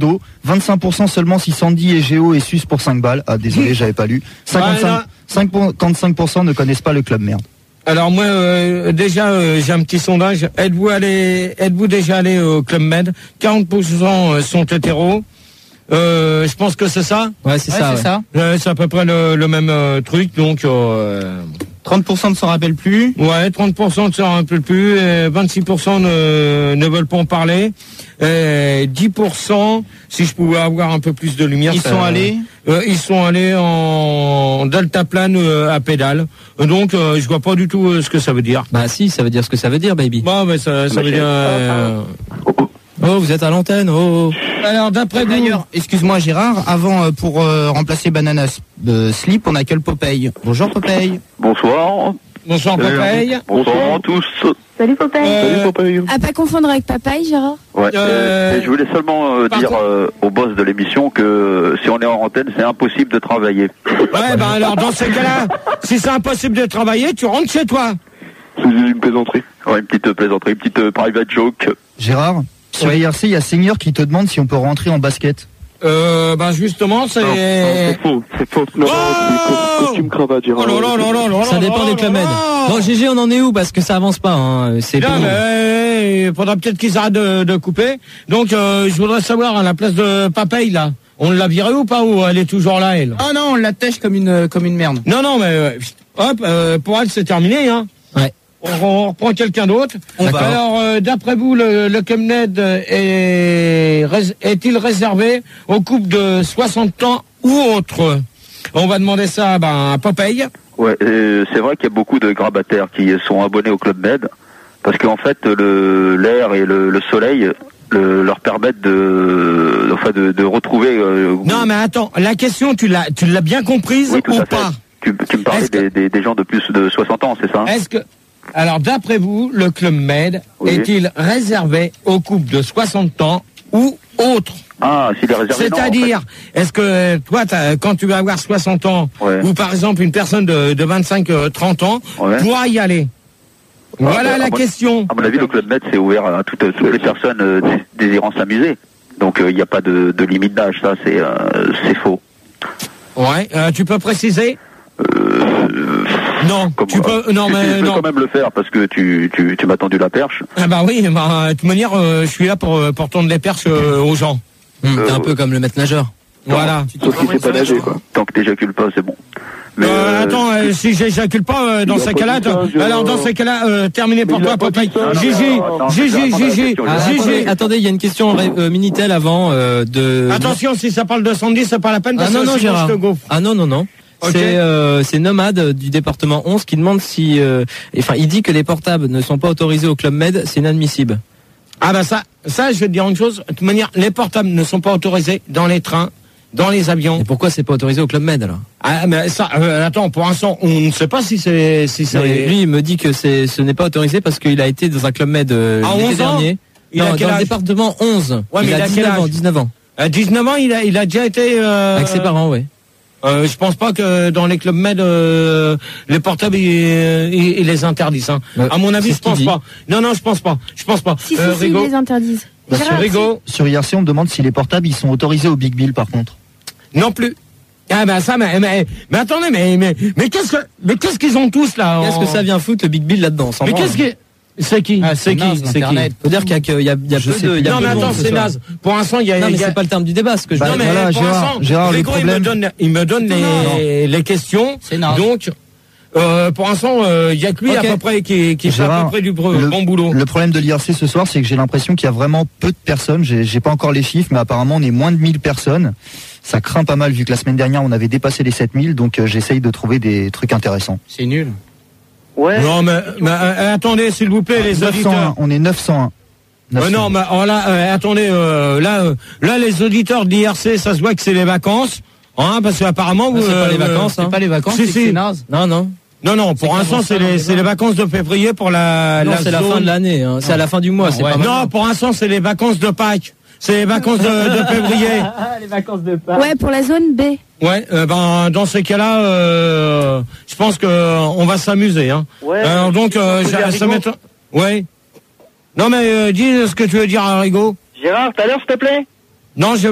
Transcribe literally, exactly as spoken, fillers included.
d'eau. vingt-cinq pour cent seulement si Sandy et Géo et Sus pour cinq balles. Ah, désolé, j'avais pas lu. cinquante-cinq, cinquante-cinq pour cent ne connaissent pas le club merde. Alors moi, euh, déjà, euh, j'ai un petit sondage. Êtes-vous allé, êtes-vous déjà allé au Club Med? quarante pour cent sont hétéros. Euh, je pense que c'est ça. Ouais, c'est ouais, ça. C'est, ouais. ça. Euh, c'est à peu près le, le même euh, truc. Donc euh, trente pour cent ne s'en rappellent plus. Ouais, trente pour cent ne s'en rappellent plus. Et vingt-six pour cent ne, ne veulent pas en parler. Et dix pour cent, si je pouvais avoir un peu plus de lumière. Ils ça, sont allés. Euh, ils sont allés en deltaplane euh, à pédale. Donc euh, je vois pas du tout euh, ce que ça veut dire. Bah si, ça veut dire ce que ça veut dire, baby. Bah mais ça, ça veut dire. Euh... Oh, vous êtes à l'antenne. Oh. Alors d'après vous. D'ailleurs, excuse-moi Gérard, avant euh, pour euh, remplacer Banana euh, Slip, on a que le Popeye. Bonjour Popeye. Bonsoir. Bonsoir Popeye. Bonsoir à tous. Salut Popeye. Euh, Salut Popeye. À pas confondre avec Papaye, Gérard. Ouais. Euh, euh, je voulais seulement euh, dire euh, au boss de l'émission que euh, si on est en antenne, c'est impossible de travailler. Ouais, ben alors dans ces cas-là, si c'est impossible de travailler, tu rentres chez toi. C'est une plaisanterie. Ouais, une petite plaisanterie, une petite euh, private joke. Gérard, sur ouais. I R C, il y a Seigneur qui te demande si on peut rentrer en basket. Euh, ben justement, c'est... Non, non, c'est faux, c'est faux. Non, oh c'est costume cravate, Gérard. Oh là là là là, ça dépend des Club Med. Bon, G G, on en est où? Parce que ça avance pas, hein. C'est non, mais il faudra peut-être qu'ils arrêtent de, de couper. Donc, euh, je voudrais savoir, à la place de Papaye, là, on l'a virée ou pas, ou elle est toujours là, elle? Oh non, on la tèche comme une, comme une merde. Non, non, mais, euh, hop, euh, pour elle, c'est terminé, hein. Ouais. On, on reprend quelqu'un d'autre. Alors, euh, d'après vous, le, le Club Med est, est-il réservé aux couples de soixante ans ou autres? On va demander ça ben, à Popeye. Ouais, euh, c'est vrai qu'il y a beaucoup de grabataires qui sont abonnés au Club Med, parce qu'en fait, le, l'air et le, le soleil le, leur permettent de, enfin, de, de retrouver... Euh, non, mais attends, la question, tu l'as, tu l'as bien comprise oui, tout ou à fait. pas? Tu, tu me parlais des, des, des gens de plus de soixante ans, c'est ça? Est-ce que... Alors, d'après vous, le Club Med oui. est-il réservé aux couples de soixante ans ou autres? Ah, s'il est réservé, c'est-à-dire, non, en fait. est-ce que toi, quand tu vas avoir soixante ans, ouais. ou par exemple une personne de, de vingt-cinq trente ans, ouais. pourra y aller? Ouais, voilà la à question. Mon, à mon avis, le Club Med, c'est ouvert à toutes, toutes les personnes euh, désirant s'amuser. Donc, il euh, n'y a pas de, de limite d'âge, ça, c'est, euh, c'est faux. Ouais, euh, tu peux préciser? Euh, non, comme, tu peux, non, tu, mais tu peux non. quand même le faire parce que tu, tu, tu m'as tendu la perche. Ah bah oui, bah, de toute manière, euh, je suis là pour, pour tendre les perches euh, aux gens. Mmh, euh, t'es un peu comme le maître nageur. Non, voilà. Sauf si c'est pas nager, quoi. Tant que t'éjacules pas, c'est bon. Mais euh, euh, attends, euh, si j'éjacule pas, euh, dans ces cas-là, alors dans ces cas-là, euh, terminé pour toi, Popeye. Gigi, Gigi, Gigi, Gigi. Attendez, il y a une question euh, Minitel avant euh, de. Attention, si ça parle de Sandy, c'est pas la peine. Ah non non, Gérard. Ah non non non. Okay. C'est euh, c'est Nomade du département onze qui demande si, euh, enfin, il dit que les portables ne sont pas autorisés au Club Med, c'est inadmissible. Ah bah ça, ça, je vais te dire une chose. De toute manière, les portables ne sont pas autorisés dans les trains, dans les avions. Et pourquoi c'est pas autorisé au Club Med alors? Ah mais ça, euh, attends, pour l'instant, on ne sait pas si c'est, si c'est. Non, lui, il me dit que c'est, ce n'est pas autorisé parce qu'il a été dans un Club Med euh, ah, l'été dernier. Il non, a quel dans âge? le département onze. Ouais, il, mais a il a dix-neuf ans, dix-neuf ans. À dix-neuf ans, il a, il a déjà été. Euh... Avec ses parents, oui. Euh, je pense pas que dans les clubs med euh, les portables ils, ils, ils les interdisent. Hein. Euh, à mon avis, je pense pas. Non, non, je pense pas. Je pense pas. Si, euh, si, si, ils les interdisent. Bah, sur, Rigo, sur I R C, on me demande si les portables ils sont autorisés au Big Bill, par contre. Non plus. Ah ben ça, mais mais, mais attendez, mais mais mais qu'est-ce que mais qu'est-ce qu'ils ont tous là? Qu'est-ce que ça vient foutre le Big Bill là-dedans? Mais qu'est-ce que c'est qui? Ah, c'est qui? C'est qui? Faut dire qu'il y a que, il y a, il y a peu de, il y a non, mais attends, c'est naze. Pour l'instant, il y a, non, mais y a... c'est pas le terme du débat, ce que je bah, dis. Non, mais voilà, pour Gérard, l'instant, Gérard, Rigo, le problème... il me donne, il me donne les, les questions. C'est naze. Donc, euh, pour l'instant, il euh, y a que lui, okay. à peu près, qui, qui Gérard, fait à peu près du le, bon boulot. Le problème de l'I R C ce soir, c'est que j'ai l'impression qu'il y a vraiment peu de personnes. J'ai, j'ai pas encore les chiffres, mais apparemment, on est moins de mille personnes. Ça craint pas mal, vu que la semaine dernière, on avait dépassé les sept mille, donc euh, j'essaye de trouver des trucs intéressants. C'est nul. Ouais. Non, mais, mais euh, attendez, s'il vous plaît, les neuf cent un, auditeurs. On est neuf cent un. Euh, non, mais oh, là, euh, attendez, euh, là, euh, là, les auditeurs de l'I R C, ça se voit que c'est les vacances, hein, parce qu'apparemment, vous, c'est euh, pas les vacances, c'est hein. pas les vacances, si, c'est, si. c'est naze. Non, non. Non, non, pour l'instant, c'est les, c'est les vacances de février pour la, non, la c'est zone... la fin de l'année, hein. C'est à la fin du mois, non, c'est ouais. pas Non, pour l'instant, c'est les vacances de Pâques. C'est les vacances de, de février. Les vacances de Pâques. Ouais, pour la zone B. Ouais, euh, ben dans ces cas-là, euh, je pense que euh, on va s'amuser. Hein. Ouais. Alors donc, euh, ça m'étonne. Ouais. Non mais euh, dis ce que tu veux dire à Rigo. Gérard, tout à l'heure, s'il te plaît. Non, je